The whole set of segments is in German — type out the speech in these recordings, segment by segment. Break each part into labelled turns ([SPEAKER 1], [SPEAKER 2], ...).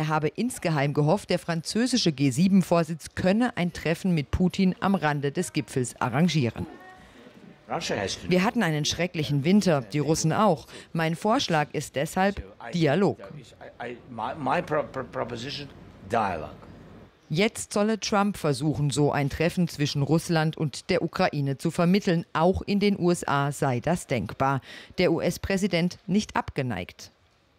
[SPEAKER 1] Er habe insgeheim gehofft, der französische G7-Vorsitz könne ein Treffen mit Putin am Rande des Gipfels arrangieren. Wir hatten einen schrecklichen Winter, die Russen auch. Mein Vorschlag ist deshalb Dialog. Jetzt solle Trump versuchen, so ein Treffen zwischen Russland und der Ukraine zu vermitteln. Auch in den USA sei das denkbar. Der US-Präsident nicht abgeneigt.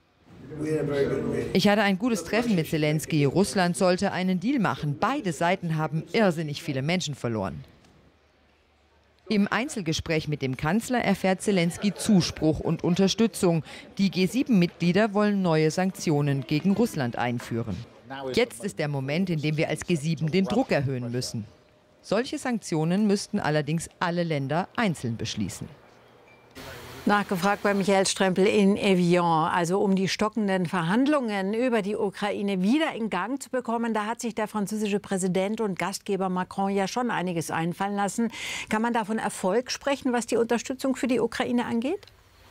[SPEAKER 1] Ich hatte ein gutes Treffen mit Zelensky. Russland sollte einen Deal machen. Beide Seiten haben irrsinnig viele Menschen verloren. Im Einzelgespräch mit dem Kanzler erfährt Zelensky Zuspruch und Unterstützung. Die G7-Mitglieder wollen neue Sanktionen gegen Russland einführen. Jetzt ist der Moment, in dem wir als G7 den Druck erhöhen müssen. Solche Sanktionen müssten allerdings alle Länder einzeln beschließen.
[SPEAKER 2] Nachgefragt bei Michael Strempel in Evian. Also um die stockenden Verhandlungen über die Ukraine wieder in Gang zu bekommen, da hat sich der französische Präsident und Gastgeber Macron ja schon einiges einfallen lassen. Kann man da von Erfolg sprechen, was die Unterstützung für die Ukraine angeht?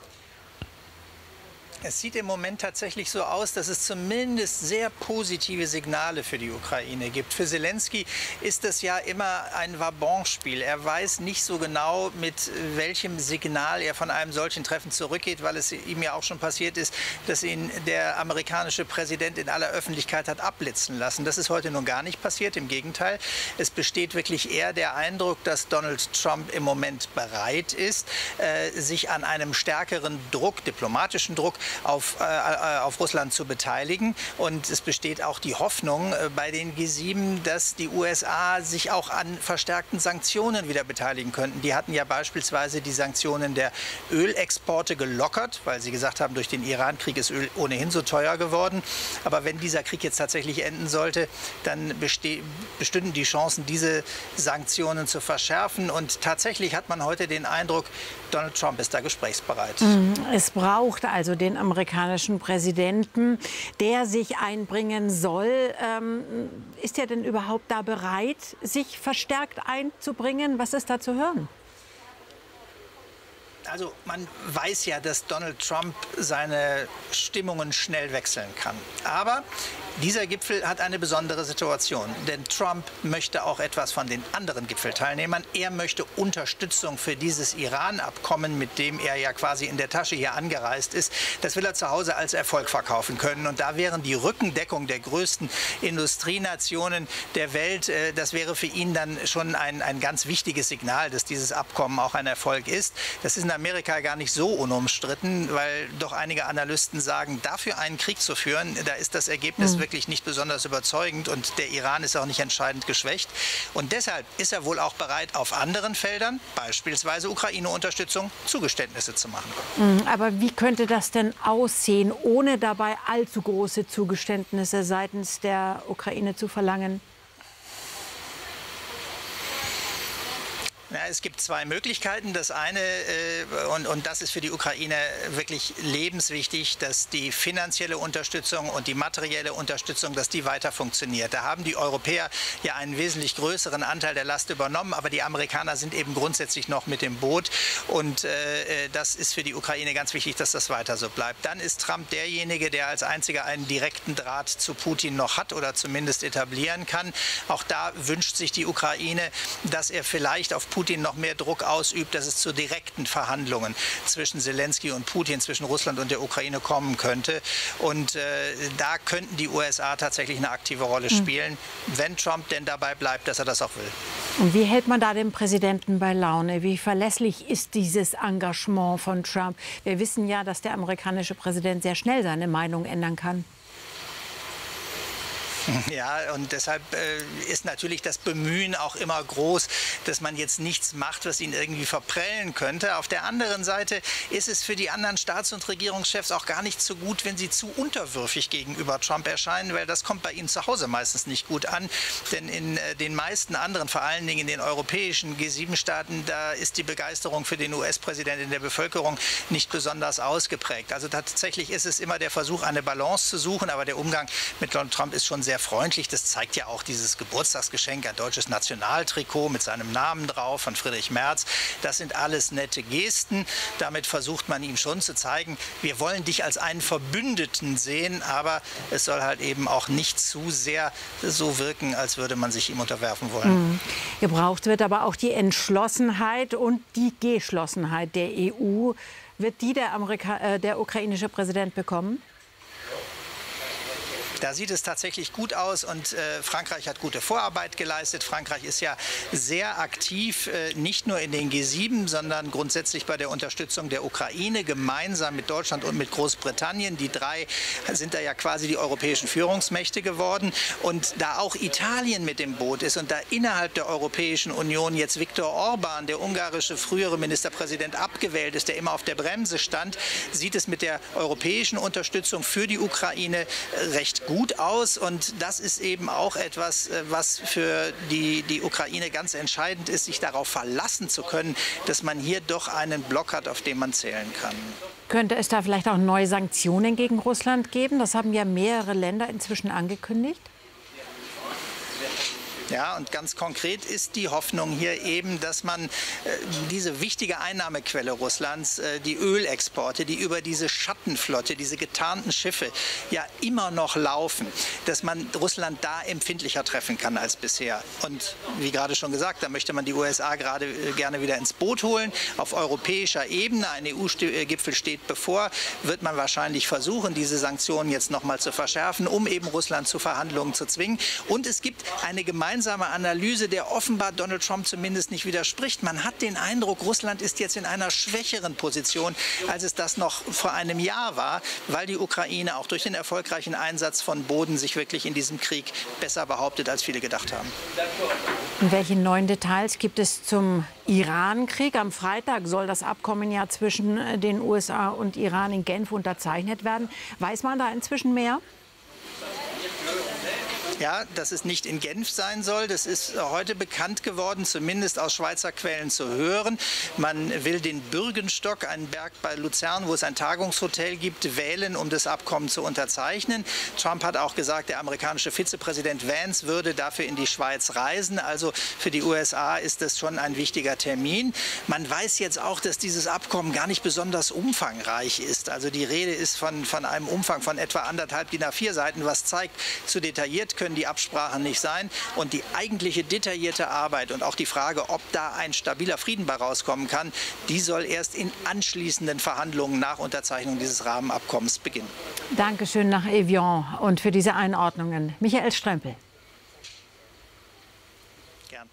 [SPEAKER 3] Es sieht im Moment tatsächlich so aus, dass es zumindest sehr positive Signale für die Ukraine gibt. Für Zelensky ist das ja immer ein Wabonspiel. Er weiß nicht so genau, mit welchem Signal er von einem solchen Treffen zurückgeht, weil es ihm ja auch schon passiert ist, dass ihn der amerikanische Präsident in aller Öffentlichkeit hat abblitzen lassen. Das ist heute nun gar nicht passiert. Im Gegenteil, es besteht wirklich eher der Eindruck, dass Donald Trump im Moment bereit ist, sich an einem stärkeren Druck, diplomatischen Druck, auf Russland zu beteiligen. Und es besteht auch die Hoffnung bei den G7, dass die USA sich auch an verstärkten Sanktionen wieder beteiligen könnten. Die hatten ja beispielsweise die Sanktionen der Ölexporte gelockert, weil sie gesagt haben, durch den Iran-Krieg ist Öl ohnehin so teuer geworden. Aber wenn dieser Krieg jetzt tatsächlich enden sollte, dann bestünden die Chancen, diese Sanktionen zu verschärfen. Und tatsächlich hat man heute den Eindruck, Donald Trump ist da gesprächsbereit.
[SPEAKER 2] Es braucht also den amerikanischen Präsidenten, der sich einbringen soll. Ist er denn überhaupt da bereit, sich verstärkt einzubringen? Was ist da zu hören?
[SPEAKER 3] Also man weiß ja, dass Donald Trump seine Stimmungen schnell wechseln kann. Aber dieser Gipfel hat eine besondere Situation, denn Trump möchte auch etwas von den anderen Gipfelteilnehmern. Er möchte Unterstützung für dieses Iran-Abkommen, mit dem er ja quasi in der Tasche hier angereist ist. Das will er zu Hause als Erfolg verkaufen können. Und da wären die Rückendeckung der größten Industrienationen der Welt, das wäre für ihn dann schon ein ganz wichtiges Signal, dass dieses Abkommen auch ein Erfolg ist. Das ist in Amerika gar nicht so unumstritten, weil doch einige Analysten sagen, dafür einen Krieg zu führen, da ist das Ergebnis wirklich nicht besonders überzeugend und der Iran ist auch nicht entscheidend geschwächt. Und deshalb ist er wohl auch bereit, auf anderen Feldern, beispielsweise Ukraine-Unterstützung, Zugeständnisse zu machen.
[SPEAKER 2] Aber wie könnte das denn aussehen, ohne dabei allzu große Zugeständnisse seitens der Ukraine zu verlangen?
[SPEAKER 3] Ja, es gibt zwei Möglichkeiten. Das eine, und das ist für die Ukraine wirklich lebenswichtig, dass die finanzielle Unterstützung und die materielle Unterstützung, dass die weiter funktioniert. Da haben die Europäer ja einen wesentlich größeren Anteil der Last übernommen, aber die Amerikaner sind eben grundsätzlich noch mit im Boot. Und das ist für die Ukraine ganz wichtig, dass das weiter so bleibt. Dann ist Trump derjenige, der als einziger einen direkten Draht zu Putin noch hat oder zumindest etablieren kann. Auch da wünscht sich die Ukraine, dass er vielleicht auf Putin noch mehr Druck ausübt, dass es zu direkten Verhandlungen zwischen Zelensky und Putin, zwischen Russland und der Ukraine kommen könnte. Und da könnten die USA tatsächlich eine aktive Rolle spielen, wenn Trump denn dabei bleibt, dass er das auch will.
[SPEAKER 2] Und wie hält man da den Präsidenten bei Laune? Wie verlässlich ist dieses Engagement von Trump? Wir wissen ja, dass der amerikanische Präsident sehr schnell seine Meinung ändern kann.
[SPEAKER 3] Ja, und deshalb ist natürlich das Bemühen auch immer groß, dass man jetzt nichts macht, was ihn irgendwie verprellen könnte. Auf der anderen Seite ist es für die anderen Staats- und Regierungschefs auch gar nicht so gut, wenn sie zu unterwürfig gegenüber Trump erscheinen, weil das kommt bei ihnen zu Hause meistens nicht gut an. Denn in den meisten anderen, vor allen Dingen in den europäischen G7-Staaten, da ist die Begeisterung für den US-Präsidenten in der Bevölkerung nicht besonders ausgeprägt. Also tatsächlich ist es immer der Versuch, eine Balance zu suchen, aber der Umgang mit Donald Trump ist schon sehr sehr freundlich. Das zeigt ja auch dieses Geburtstagsgeschenk, ein deutsches Nationaltrikot mit seinem Namen drauf von Friedrich Merz. Das sind alles nette Gesten. Damit versucht man ihm schon zu zeigen, wir wollen dich als einen Verbündeten sehen, aber es soll halt eben auch nicht zu sehr so wirken, als würde man sich ihm unterwerfen wollen.
[SPEAKER 2] Gebraucht wird aber auch die Entschlossenheit und die Geschlossenheit der EU. Wird die der ukrainische Präsident bekommen?
[SPEAKER 3] Da sieht es tatsächlich gut aus und Frankreich hat gute Vorarbeit geleistet. Frankreich ist ja sehr aktiv, nicht nur in den G7, sondern grundsätzlich bei der Unterstützung der Ukraine, gemeinsam mit Deutschland und mit Großbritannien. Die drei sind da ja quasi die europäischen Führungsmächte geworden. Und da auch Italien mit dem Boot ist und da innerhalb der Europäischen Union jetzt Viktor Orban, der ungarische frühere Ministerpräsident, abgewählt ist, der immer auf der Bremse stand, sieht es mit der europäischen Unterstützung für die Ukraine recht gut aus. Und das ist eben auch etwas, was für die Ukraine ganz entscheidend ist, sich darauf verlassen zu können, dass man hier doch einen Block hat, auf den man zählen kann.
[SPEAKER 2] Könnte es da vielleicht auch neue Sanktionen gegen Russland geben? Das haben ja mehrere Länder inzwischen angekündigt.
[SPEAKER 3] Ja, und ganz konkret ist die Hoffnung hier eben, dass man diese wichtige Einnahmequelle Russlands, die Ölexporte, die über diese Schattenflotte, diese getarnten Schiffe ja immer noch laufen, dass man Russland da empfindlicher treffen kann als bisher. Und wie gerade schon gesagt, da möchte man die USA gerade gerne wieder ins Boot holen. Auf europäischer Ebene, ein EU-Gipfel steht bevor, wird man wahrscheinlich versuchen, diese Sanktionen jetzt noch mal zu verschärfen, um eben Russland zu Verhandlungen zu zwingen. Und es gibt eine gemeinsame Analyse, der offenbar Donald Trump zumindest nicht widerspricht. Man hat den Eindruck, Russland ist jetzt in einer schwächeren Position, als es das noch vor einem Jahr war, weil die Ukraine auch durch den erfolgreichen Einsatz von Boden sich wirklich in diesem Krieg besser behauptet, als viele gedacht haben.
[SPEAKER 2] Und welche neuen Details gibt es zum Iran-Krieg? Am Freitag soll das Abkommen ja zwischen den USA und Iran in Genf unterzeichnet werden. Weiß man da inzwischen mehr?
[SPEAKER 3] Ja, dass es nicht in Genf sein soll, das ist heute bekannt geworden, zumindest aus Schweizer Quellen zu hören. Man will den Bürgenstock, einen Berg bei Luzern, wo es ein Tagungshotel gibt, wählen, um das Abkommen zu unterzeichnen. Trump hat auch gesagt, der amerikanische Vizepräsident Vance würde dafür in die Schweiz reisen. Also für die USA ist das schon ein wichtiger Termin. Man weiß jetzt auch, dass dieses Abkommen gar nicht besonders umfangreich ist. Also die Rede ist von einem Umfang von etwa 1,5 DIN A4 Seiten, was zeigt, zu detailliert können die Absprachen nicht sein. Und die eigentliche detaillierte Arbeit und auch die Frage, ob da ein stabiler Frieden bei rauskommen kann, die soll erst in anschließenden Verhandlungen nach Unterzeichnung dieses Rahmenabkommens beginnen.
[SPEAKER 2] Dankeschön nach Evian und für diese Einordnungen. Michael Strempel.
[SPEAKER 3] Gern.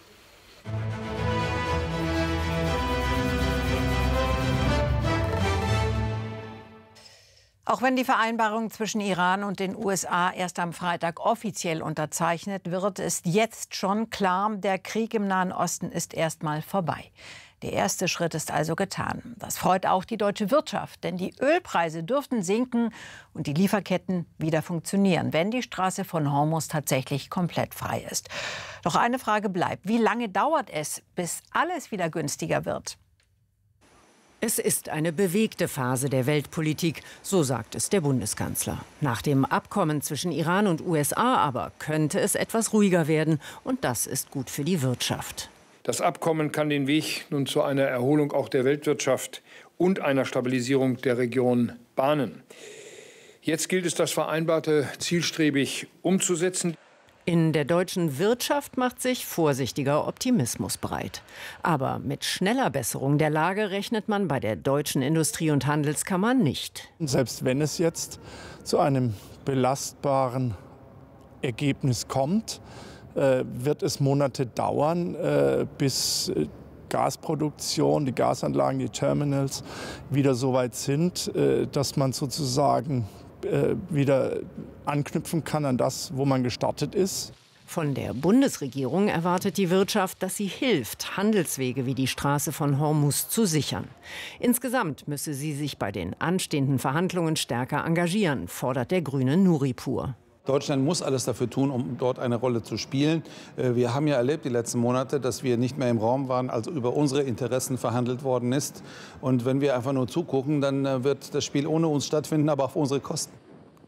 [SPEAKER 2] Auch wenn die Vereinbarung zwischen Iran und den USA erst am Freitag offiziell unterzeichnet wird, ist jetzt schon klar, der Krieg im Nahen Osten ist erstmal vorbei. Der erste Schritt ist also getan. Das freut auch die deutsche Wirtschaft, denn die Ölpreise dürften sinken und die Lieferketten wieder funktionieren, wenn die Straße von Hormuz tatsächlich komplett frei ist. Doch eine Frage bleibt: Wie lange dauert es, bis alles wieder günstiger wird?
[SPEAKER 4] Es ist eine bewegte Phase der Weltpolitik, so sagt es der Bundeskanzler. Nach dem Abkommen zwischen Iran und USA aber könnte es etwas ruhiger werden. Und das ist gut für die Wirtschaft.
[SPEAKER 5] Das Abkommen kann den Weg nun zu einer Erholung auch der Weltwirtschaft und einer Stabilisierung der Region bahnen. Jetzt gilt es, das Vereinbarte zielstrebig umzusetzen.
[SPEAKER 4] In der deutschen Wirtschaft macht sich vorsichtiger Optimismus breit. Aber mit schneller Besserung der Lage rechnet man bei der Deutschen Industrie- und Handelskammer nicht.
[SPEAKER 6] Selbst wenn es jetzt zu einem belastbaren Ergebnis kommt, wird es Monate dauern, bis Gasproduktion, die Gasanlagen, die Terminals wieder so weit sind, dass man sozusagen wieder anknüpfen kann an das, wo man gestartet ist.
[SPEAKER 4] Von der Bundesregierung erwartet die Wirtschaft, dass sie hilft, Handelswege wie die Straße von Hormuz zu sichern. Insgesamt müsse sie sich bei den anstehenden Verhandlungen stärker engagieren, fordert der Grüne Nuripur.
[SPEAKER 7] Deutschland muss alles dafür tun, um dort eine Rolle zu spielen. Wir haben ja erlebt die letzten Monate, dass wir nicht mehr im Raum waren, als über unsere Interessen verhandelt worden ist. Und wenn wir einfach nur zugucken, dann wird das Spiel ohne uns stattfinden, aber auf unsere Kosten.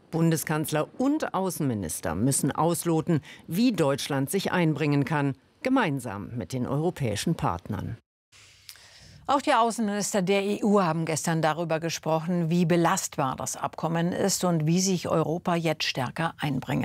[SPEAKER 4] Bundeskanzler und Außenminister müssen ausloten, wie Deutschland sich einbringen kann, gemeinsam mit den europäischen Partnern.
[SPEAKER 2] Auch die Außenminister der EU haben gestern darüber gesprochen, wie belastbar das Abkommen ist und wie sich Europa jetzt stärker einbringen